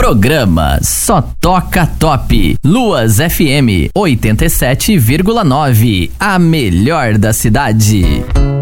Programa Só Toca Top. Luas FM 87,9. A melhor da cidade.